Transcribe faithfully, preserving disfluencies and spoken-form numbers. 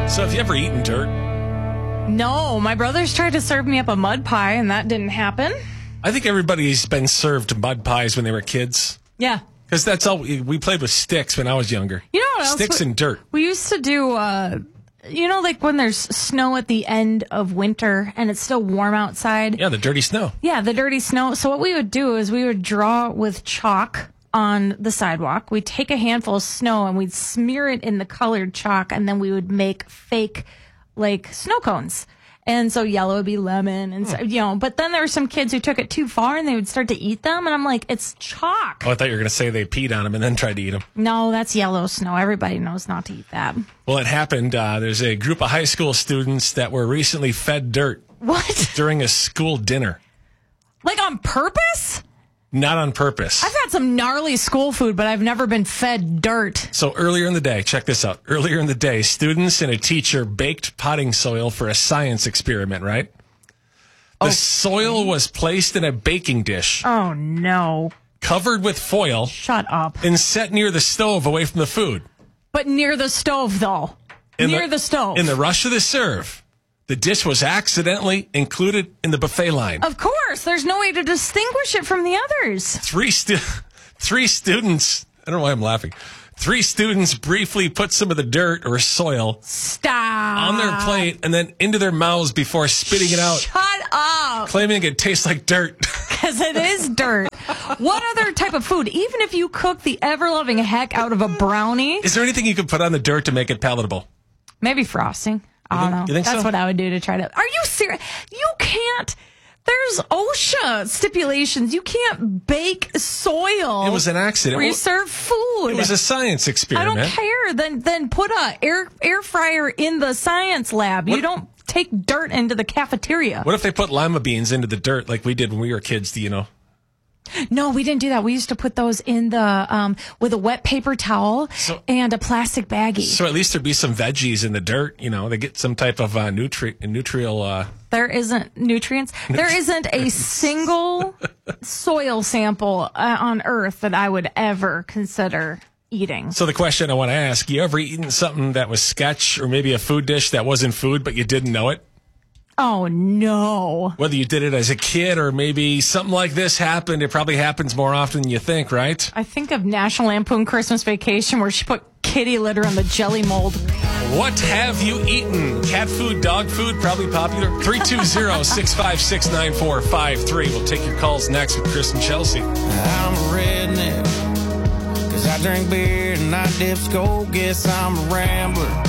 So have you ever eaten dirt? No, my brothers tried to serve me up a mud pie, and that didn't happen. I think everybody's been served mud pies when they were kids. Yeah. Because that's all we, we played with sticks when I was younger. You know what else? Sticks we, and dirt. We used to do, uh, you know, like when there's snow at the end of winter and it's still warm outside. Yeah, the dirty snow. Yeah, the dirty snow. So what we would do is we would draw with chalk on the sidewalk. We'd take a handful of snow and we'd smear it in the colored chalk, and then we would make fake, like, snow cones. And so yellow would be lemon, and so, you know. But then there were some kids who took it too far, and they would start to eat them. And I'm like, it's chalk. Oh, I thought you were going to say they peed on them and then tried to eat them. No, that's yellow snow. Everybody knows not to eat that. Well, it happened. Uh, there's a group of high school students that were recently fed dirt. What? During a school dinner. Like on purpose? Not on purpose. I've had some gnarly school food, but I've never been fed dirt. So earlier in the day, check this out. Earlier in the day, students and a teacher baked potting soil for a science experiment, right? The Okay. soil was placed in a baking dish, Oh, no. covered with foil, Shut up. and set near the stove away from the food. But near the stove, though. In near the, stove. In the rush of the serve, the dish was accidentally included in the buffet line. Of course. There's no way to distinguish it from the others. Three stu- three students, I don't know why I'm laughing. Three students briefly put some of the dirt or soil Stop. on their plate and then into their mouths before spitting it out, Shut up. claiming it tastes like dirt. Because it is dirt. What other type of food? Even if you cook the ever-loving heck out of a brownie, Is there anything you could put on the dirt to make it palatable? maybe frosting. I don't think- know. you think That's so? what I would do to try to. Are you serious? You can't. There's OSHA stipulations. You can't bake soil. It was an accident. Where you Well, serve food. It was a science I experiment. don't care. Then then put a air air fryer in the science lab. What- You don't take dirt into the cafeteria. What if they put lima beans into the dirt like we did when we were kids, do you know? No, we didn't do that. We used to put those in the um with a wet paper towel So- and a plastic baggie. So at least there'd be some veggies in the dirt, you know, they get some type of uh, nutri- nutrial, uh, There isn't nutrients. There isn't a single soil sample uh, on Earth that I would ever consider eating. So the question I want to ask, you ever eaten something that was sketch or maybe a food dish that wasn't food, but you didn't know it? Oh, no. Whether you did it as a kid or maybe something like this happened, it probably happens more often than you think, right? I think of National Lampoon Christmas Vacation where she put kitty litter on the jelly mold. What have you eaten? Cat food, dog food, probably popular. three two zero, six five six, nine four five three. We'll take your calls next with Chris and Chelsea. I'm a redneck, cause I drink beer and I dip skull. Guess I'm a rambler,